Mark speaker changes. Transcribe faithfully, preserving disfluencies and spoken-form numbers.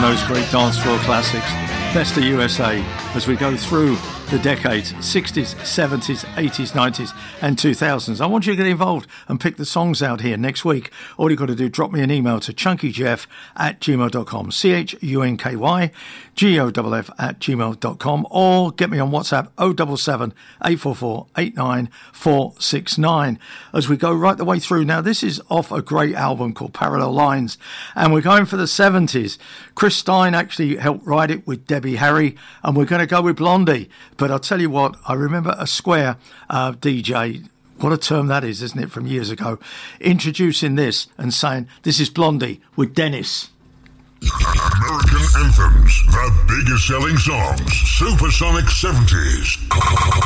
Speaker 1: those great dance floor classics. Best of U S A as we go through the decades, sixties, seventies, eighties, nineties and two thousands. I want you to get involved and pick the songs out here next week. All you've got to do, drop me an email to chunkyjeff at gmail dot com, C H U N K Y G O F F at gmail dot com, or get me on WhatsApp oh seven seven, eight four four, eight nine four six nine as we go right the way through. Now, this is off a great album called Parallel Lines, and we're going for the seventies. Chris Stein actually helped write it with Debbie Harry, and we're going to go with Blondie. But I'll tell you what, I remember a Square uh, D J, what a term that is, isn't it, from years ago, introducing this and saying, this is Blondie with Dennis.
Speaker 2: American anthems, the biggest selling songs, Supersonic seventies.